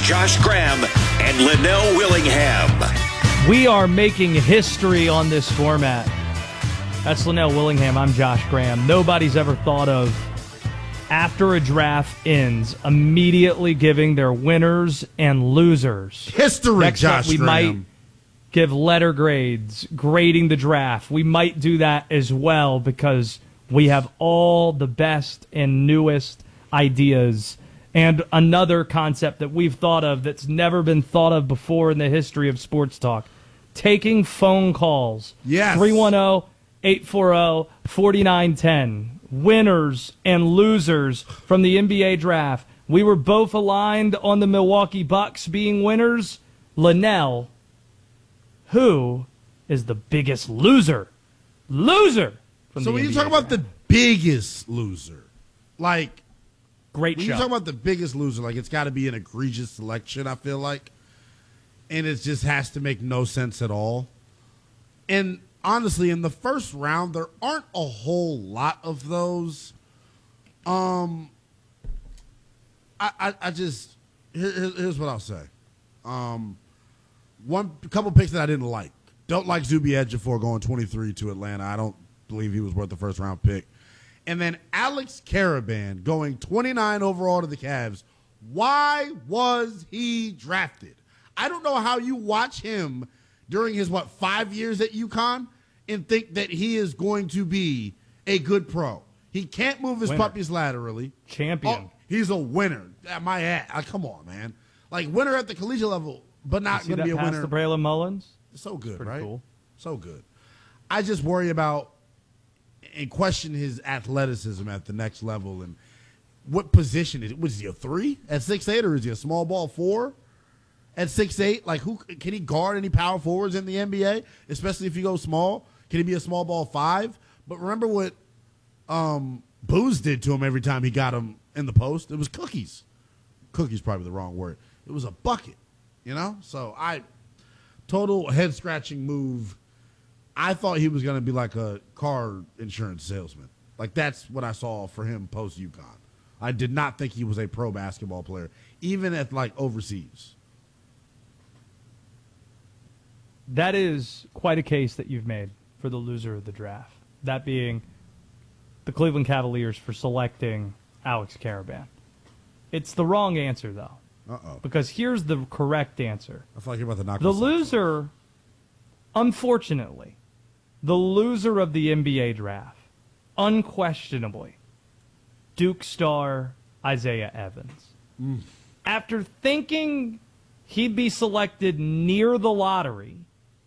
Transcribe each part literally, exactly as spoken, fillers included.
Josh Graham and Linnell Willingham. We are making history on this format. That's Linnell Willingham. I'm Josh Graham. Nobody's ever thought of, after a draft ends, immediately giving their winners and losers. History, Next Josh up, we Graham. might give letter grades, grading the draft. We might do that as well because we have all the best and newest ideas. And another concept that we've thought of that's never been thought of before in the history of sports talk, taking phone calls. Yes. three one zero, eight four zero, four nine one zero. Winners and losers from the N B A draft. We were both aligned on the Milwaukee Bucks being winners. Linnell, who is the biggest loser? Loser from So the when N B A you talk about draft. the biggest loser, like Great when show. you talk about the biggest loser, like it's got to be an egregious selection, I feel like. And it just has to make no sense at all. And honestly, in the first round, there aren't a whole lot of those. Um, I, I, I just here, here's what I'll say. Um, one a couple picks that I didn't like. Don't like Zuby Ejiofor going twenty-three to Atlanta. I don't believe he was worth the first round pick. And then Alex Caravan going twenty-nine overall to the Cavs. Why was he drafted? I don't know how you watch him during his, what, five years at UConn and think that he is going to be a good pro. He can't move his Winner. puppies laterally. Champion. Oh, he's a winner. At my ass. Uh, come on, man. Like, winner at the collegiate level, but not See going to that be a pass winner. to Braylon Mullins? So good, Pretty right? cool. So good. I just worry about and question his athleticism at the next level and what position is it? Was he a three at six eight, or is he a small ball four at six eight? Like, who can he guard any power forwards in the N B A, especially if you go small? Can he be a small ball five? But remember what um, Booz did to him every time he got him in the post? It was cookies. Cookies probably the wrong word. It was a bucket, you know? So I total head scratching move. I thought he was going to be like a car insurance salesman. Like, that's what I saw for him post UConn. I did not think he was a pro basketball player, even at, like, overseas. That is quite a case that you've made for the loser of the draft. That being the Cleveland Cavaliers for selecting Alex Caravan. It's the wrong answer, though. Uh-oh. Because here's the correct answer. I feel like you're about to knock The this out. loser, unfortunately, the loser of the N B A draft, unquestionably, Duke star Isaiah Evans. Mm. After thinking he'd be selected near the lottery,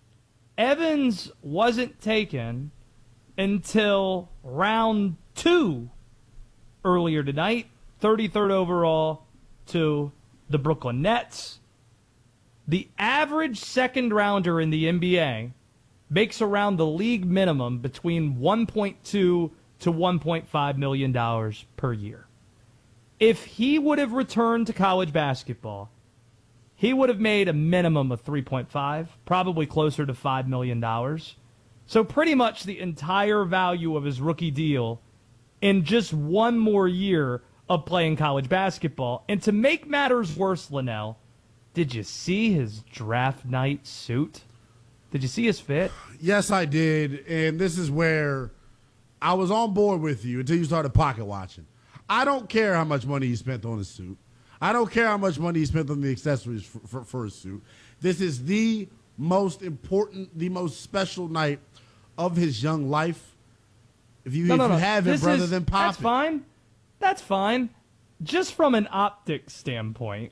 Evans wasn't taken until round two earlier tonight, thirty-third overall to the Brooklyn Nets. The average second rounder in the N B A makes around the league minimum between one point two to one point five million dollars per year. If he would have returned to college basketball, he would have made a minimum of three point five, probably closer to five million dollars. So pretty much the entire value of his rookie deal in just one more year of playing college basketball. And to make matters worse, Linnell, did you see his draft night suit? Did you see his fit? Yes, I did, and this is where I was on board with you until you started pocket watching. I don't care how much money he spent on his suit. I don't care how much money he spent on the accessories for, for, for his suit. This is the most important, the most special night of his young life. If you, No, if no, you no. have it, This brother, is- then pop That's it. fine. That's fine. Just from an optics standpoint,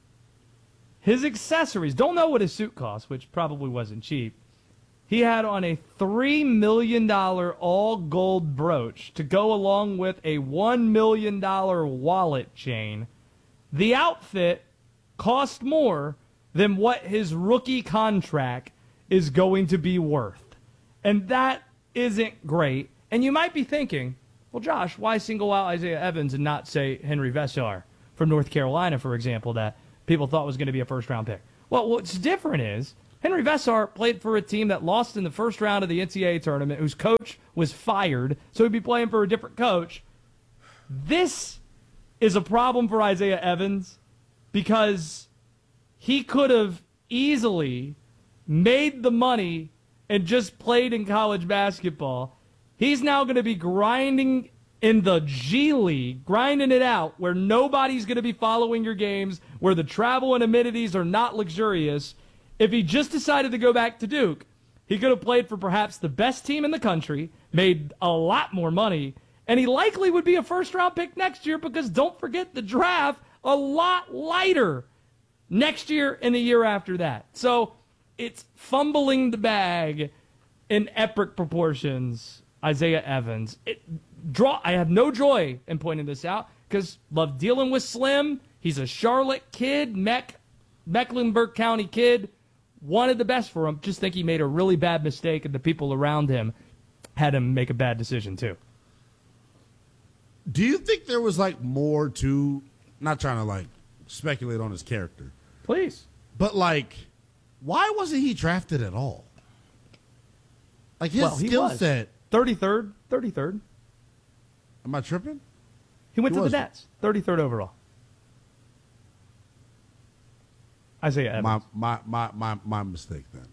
his accessories, don't know what his suit cost, which probably wasn't cheap. He had on a three million dollars all-gold brooch to go along with a one million dollars wallet chain. The outfit cost more than what his rookie contract is going to be worth. And that isn't great. And you might be thinking, well, Josh, why single out Isaiah Evans and not, say, Henry Vesar from North Carolina, for example, that people thought was going to be a first-round pick? Well, what's different is Henry Vesar played for a team that lost in the first round of the N C double A tournament, whose coach was fired, so he'd be playing for a different coach. This is a problem for Isaiah Evans because he could have easily made the money and just played in college basketball. He's now going to be grinding in the G League, grinding it out, where nobody's going to be following your games, where the travel and amenities are not luxurious. If he just decided to go back to Duke, he could have played for perhaps the best team in the country, made a lot more money, and he likely would be a first-round pick next year because don't forget the draft, a lot lighter next year and the year after that. So it's fumbling the bag in epic proportions, Isaiah Evans. It, draw. I have no joy in pointing this out because love dealing with Slim. He's a Charlotte kid, Meck, Mecklenburg County kid. Wanted the best for him. Just think he made a really bad mistake, and the people around him had him make a bad decision too. Do you think there was like more to, not trying to like speculate on his character, Please. but like, why wasn't he drafted at all? Like his Well, he skill was. set. thirty-third. thirty-third. Am I tripping? He went He to was. the Nets. thirty-third overall. Isaiah Evans. My, my my my my mistake then.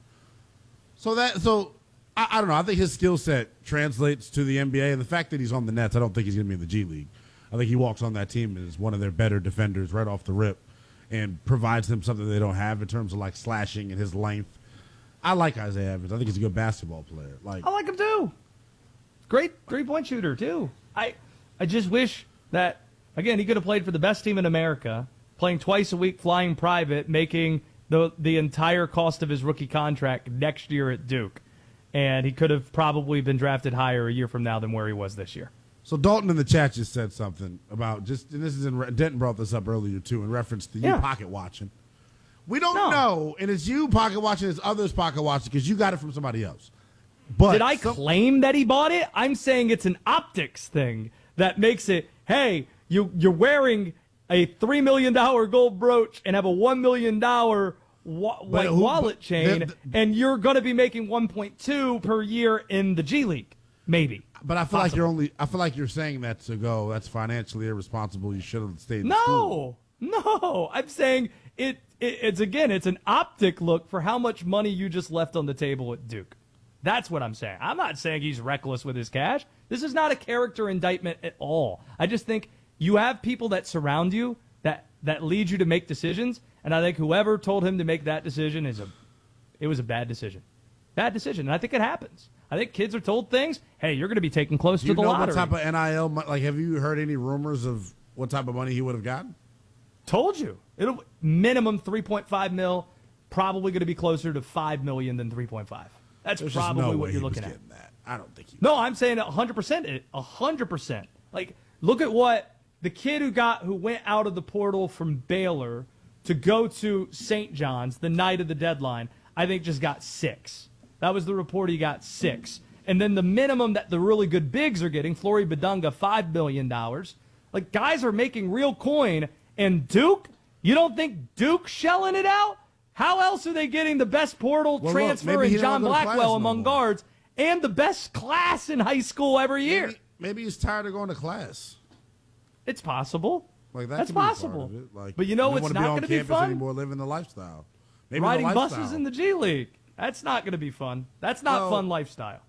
So that so I, I don't know. I think his skill set translates to the N B A, and the fact that he's on the Nets, I don't think he's going to be in the G League. I think he walks on that team as one of their better defenders right off the rip, and provides them something they don't have in terms of like slashing and his length. I like Isaiah Evans. I think he's a good basketball player. Like I like him too. Great three-point shooter too. I I just wish that, again, he could have played for the best team in America, playing twice a week, flying private, making the the entire cost of his rookie contract next year at Duke. And he could have probably been drafted higher a year from now than where he was this year. So Dalton in the chat just said something about just, and this is in, Denton brought this up earlier too in reference to you Yeah. pocket watching. We don't No. know, and it's you pocket watching, it's others pocket watching because you got it from somebody else. But Did I some- claim that he bought it? I'm saying it's an optics thing that makes it, hey, you, you're wearing a three million dollars gold brooch and have a one million dollars wa- like who- wallet but chain, the- the- and you're going to be making one point two per year in the G League, maybe. But I feel like Possible. you're only. I feel like you're saying that to go. That's financially irresponsible. You should have stayed in school. No, no. I'm saying it, it. It's again, it's an optic look for how much money you just left on the table at Duke. That's what I'm saying. I'm not saying he's reckless with his cash. This is not a character indictment at all. I just think you have people that surround you that that lead you to make decisions, and I think whoever told him to make that decision is a, it was a bad decision, bad decision, and I think it happens. I think kids are told things. Hey, you're going to be taken close Do to you the know lottery. what type of N I L? mo- Like, have you heard any rumors of what type of money he would have gotten? Told you. It'll minimum three point five mil, probably going to be closer to five million than three point five. That's There's just probably no what way you're he was looking at. getting that. I don't think he. No, I'm saying one hundred percent it. one hundred percent. Like, look at what the kid who got who went out of the portal from Baylor to go to Saint John's the night of the deadline, I think just got six. That was the report. He got six. And then the minimum that the really good bigs are getting, Flory Badunga, five million dollars. Like, guys are making real coin. And Duke, you don't think Duke's shelling it out? How else are they getting the best portal Well, look, transfer maybe he in don't John go to class Blackwell no among more. guards and the best class in high school every year? Maybe, maybe he's tired of going to class. It's possible. Like that That's could be part possible. of it. Like, but you know he what's doesn't not wanna going to be be on campus fun? anymore, living the lifestyle. Maybe Riding the lifestyle. buses in the G League. That's not going to be fun. That's not Well, fun lifestyle.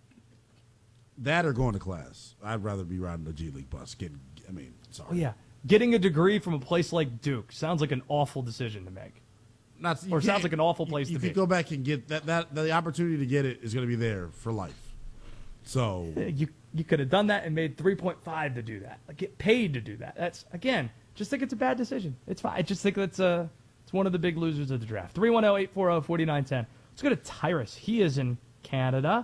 That or going to class. I'd rather be riding a G League bus. Getting, I mean, sorry. Oh, yeah. Getting a degree from a place like Duke sounds like an awful decision to make. Not, you Or sounds can't- like an awful place you, to if be. you go back and get that, that, the opportunity to get it is going to be there for life. So You you could have done that and made three point five to do that. Like, get paid to do that. That's, again, just think it's a bad decision. It's fine. I just think that's uh, it's one of the big losers of the draft. three one zero, eight four zero, four nine one zero. Let's go to Tyrus. He is in Canada.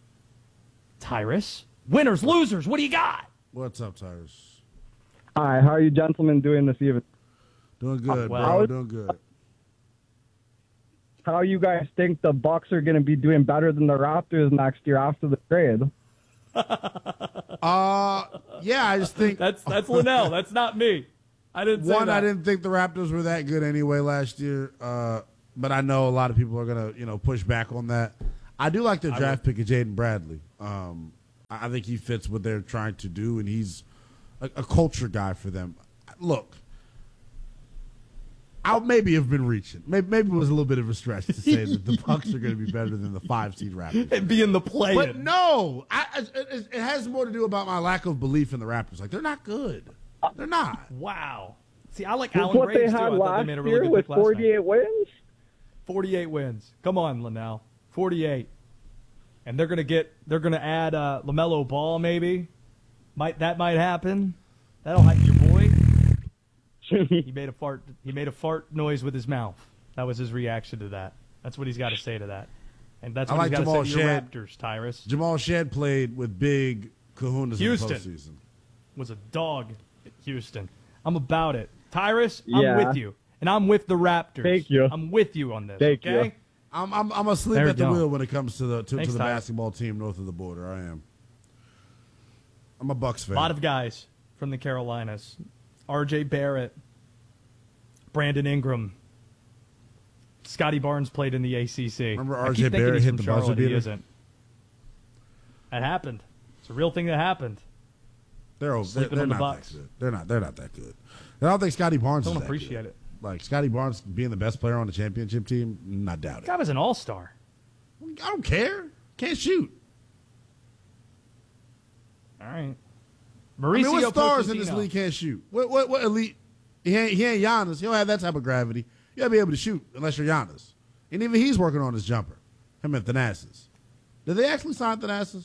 Tyrus. Winners, losers, what do you got? what's up, Tyrus? Hi, how are you gentlemen doing this evening? Doing good, well. bro. Doing good. How you guys think the Bucks are going to be doing better than the Raptors next year after the trade? Uh, yeah, I just think That's that's Linnell. That's not me. I didn't say one, that. I didn't think the Raptors were that good anyway last year. Uh, but I know a lot of people are gonna, you know, push back on that. I do like their draft pick of Jaden Bradley. Um, I I think he fits what they're trying to do, and he's a, a culture guy for them. Look, I maybe have been reaching. Maybe, maybe it was a little bit of a stretch to say that the Bucks are going to be better than the five seed Raptors and be in the play. But no, I, it, it has more to do about my lack of belief in the Raptors. Like they're not good. They're not. Wow. See, I like That's Alan what Graves they had too. I thought last they made a really year good with pick last forty-eight night. wins. forty-eight wins. Come on, Linnell. forty-eight. And they're gonna get. They're gonna add uh, LaMelo Ball. Maybe. Might that might happen. That'll help your boy. He made a fart. He made a fart noise with his mouth. That was his reaction to that. That's what he's got to say to that. And that's I what like he's got Jamal to say to your Shedd. Raptors, Tyrus. Jamal Shedd played with big kahunas Houston. in the postseason. Was a dog at Houston. I'm about it. Tyrus, I'm Yeah. with you. And I'm with the Raptors. Thank you. I'm with you on this. Thank okay? you. I'm I'm I'm asleep There at you the go. wheel when it comes to the to, Thanks, to the Tyler. basketball team north of the border. I am. I'm a Bucks fan. A lot of guys from the Carolinas. R J Barrett, Brandon Ingram, Scotty Barnes played in the A C C. Remember I R J keep thinking Barrett he's hit from the buzzer Charlotte. He beater? isn't. That happened. It's a real thing that happened. They're over, they're, Sleeping they're on the not Bucks. that good. They're not. They're not that good. And I don't think Scotty Barnes Don't is that appreciate good. it. Like Scotty Barnes being the best player on the championship team, not doubt it. Guy was an all-star. I don't care. Can't shoot. All right. I Mauricio mean, what stars in this Pochettino. league can't shoot? What what what elite? He ain't, he ain't Giannis. He don't have that type of gravity. You gotta be able to shoot unless you're Giannis. And even he's working on his jumper. Him and Thanasis. Did they actually sign Thanasis?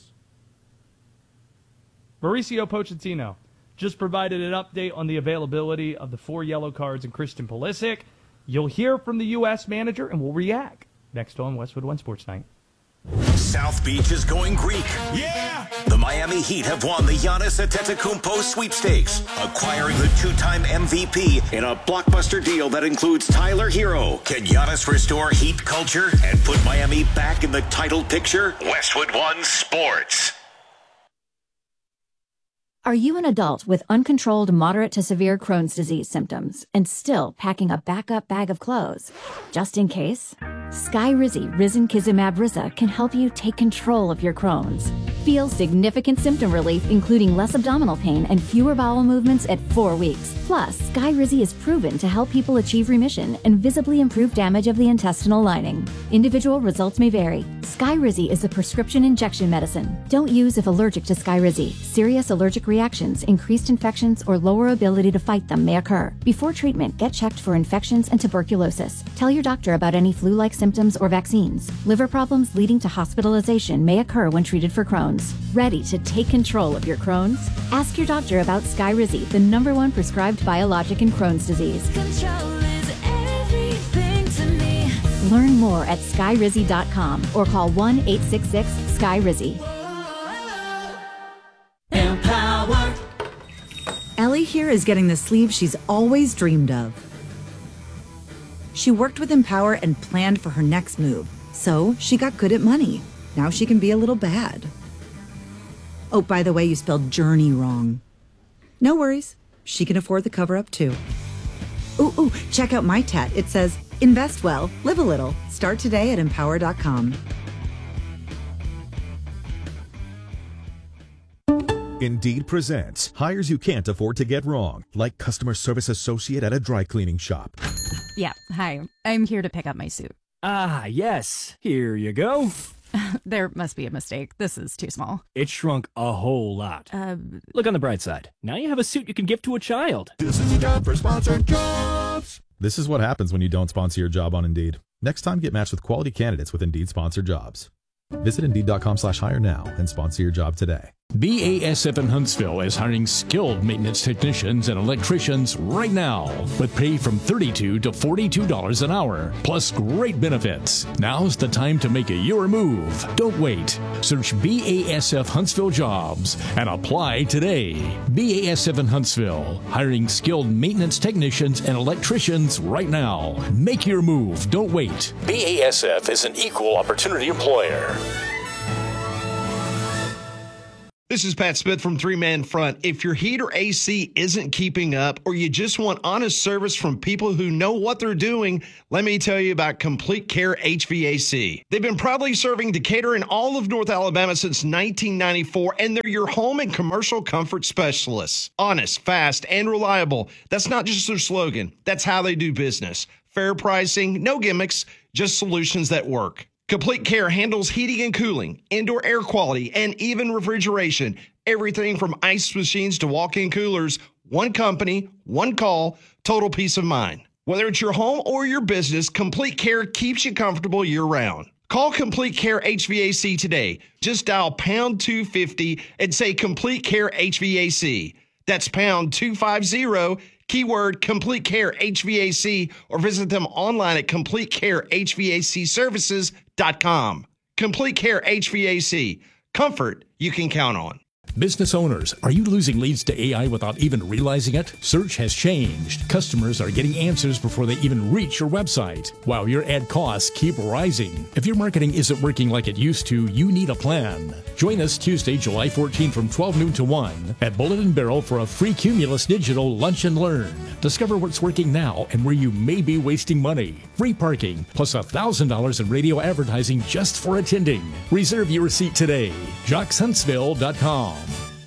Mauricio Pochettino just provided an update on the availability of the four yellow cards and Christian Pulisic. You'll hear from the U S manager, and we'll react next on Westwood One Sports Night. South Beach is going Greek. Yeah! The Miami Heat have won the Giannis Antetokounmpo sweepstakes, acquiring the two-time M V P in a blockbuster deal that includes Tyler Hero. Can Giannis restore Heat culture and put Miami back in the title picture? Westwood One Sports. Are you an adult with uncontrolled moderate to severe Crohn's disease symptoms and still packing a backup bag of clothes? Just in case? Skyrizi Risankizumab Riza can help you take control of your Crohn's. Feel significant symptom relief, including less abdominal pain and fewer bowel movements at four weeks. Plus, Skyrizi is proven to help people achieve remission and visibly improve damage of the intestinal lining. Individual results may vary. Skyrizi is a prescription injection medicine. Don't use if allergic to Skyrizi. Serious allergic reactions, increased infections, or lower ability to fight them may occur. Before treatment, get checked for infections and tuberculosis. Tell your doctor about any flu-like symptoms or vaccines. Liver problems leading to hospitalization may occur when treated for Crohn's. Ready to take control of your Crohn's? Ask your doctor about Skyrizi, the number one prescribed biologic in Crohn's disease. Control is everything to me. Learn more at skyrizi dot com or call one eight six six sky rizi. Empower. Ellie here is getting the sleeve she's always dreamed of. She worked with Empower and planned for her next move, so she got good at money. Now she can be a little bad. Oh, by the way, you spelled journey wrong. No worries. She can afford the cover-up, too. Ooh, ooh, check out my tat. It says, invest well, live a little. Start today at empower dot com. Indeed presents hires you can't afford to get wrong, like customer service associate at a dry cleaning shop. Yeah, hi. I'm here to pick up my suit. Ah, yes. Here you go. There must be a mistake. This is too small. It shrunk a whole lot. Uh, Look on the bright side. Now you have a suit you can give to a child. This is a job for sponsored jobs. This is what happens when you don't sponsor your job on Indeed. Next time, get matched with quality candidates with Indeed sponsored jobs. Visit Indeed dot com slash hire now and sponsor your job today. B A S F in Huntsville is hiring skilled maintenance technicians and electricians right now, with pay from thirty-two to forty-two dollars an hour, plus great benefits. Now's the time to make a your move. Don't wait. Search B A S F Huntsville Jobs and apply today. B A S F in Huntsville, hiring skilled maintenance technicians and electricians right now. Make your move. Don't wait. B A S F is an equal opportunity employer. This is Pat Smith from Three Man Front. If your heat or A C isn't keeping up, or you just want honest service from people who know what they're doing, let me tell you about Complete Care H V A C. They've been proudly serving Decatur and all of North Alabama since nineteen ninety-four, and they're your home and commercial comfort specialists. Honest, fast, and reliable. That's not just their slogan. That's how they do business. Fair pricing, no gimmicks, just solutions that work. Complete Care handles heating and cooling, indoor air quality, and even refrigeration. Everything from ice machines to walk-in coolers. One company, one call, total peace of mind. Whether it's your home or your business, Complete Care keeps you comfortable year-round. Call Complete Care H V A C today. Just dial pound two fifty and say Complete Care H V A C. That's pound two fifty, keyword Complete Care H V A C, or visit them online at complete care h v a c services dot com. Complete Care H V A C. Comfort you can count on. Business owners, are you losing leads to A I without even realizing it? Search has changed. Customers are getting answers before they even reach your website, while your ad costs keep rising. If your marketing isn't working like it used to, you need a plan. Join us Tuesday, July fourteenth from twelve noon to one at Bullet and Barrel for a free Cumulus Digital Lunch and Learn. Discover what's working now and where you may be wasting money. Free parking, plus one thousand dollars in radio advertising just for attending. Reserve your seat today. Jocks Huntsville dot com.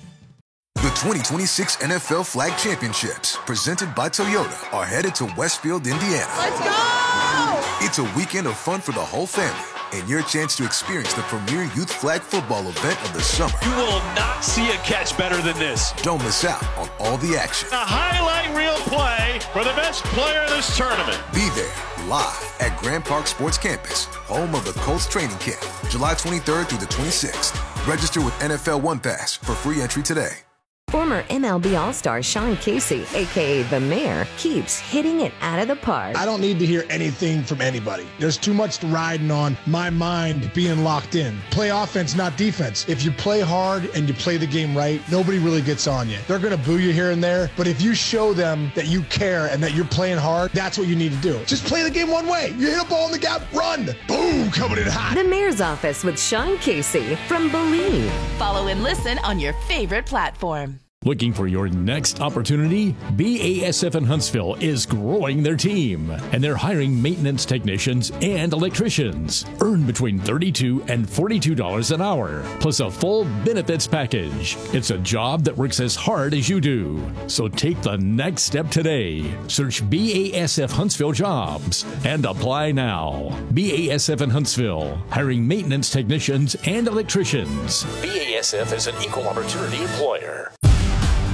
The twenty twenty-six N F L Flag Championships, presented by Toyota, are headed to Westfield, Indiana. Let's go! It's a weekend of fun for the whole family, and your chance to experience the premier youth flag football event of the summer. You will not see a catch better than this. Don't miss out on all the action. A highlight reel play for the best player in this tournament. Be there, live at Grand Park Sports Campus, home of the Colts training camp, July twenty-third through the twenty-sixth. Register with N F L One Pass for free entry today. Former M L B All-Star Sean Casey, a k a. The Mayor, keeps hitting it out of the park. I don't need to hear anything from anybody. There's too much riding on my mind being locked in. Play offense, not defense. If you play hard and you play the game right, nobody really gets on you. They're going to boo you here and there, but if you show them that you care and that you're playing hard, that's what you need to do. Just play the game one way. You hit a ball in the gap, run. Boom, coming in hot. The Mayor's Office with Sean Casey from Believe. Follow and listen on your favorite platform. Looking for your next opportunity? B A S F in Huntsville is growing their team, and they're hiring maintenance technicians and electricians. Earn between thirty-two dollars and forty-two dollars an hour, plus a full benefits package. It's a job that works as hard as you do. So take the next step today. Search B A S F Huntsville Jobs and apply now. B A S F in Huntsville, hiring maintenance technicians and electricians. B A S F is an equal opportunity employer.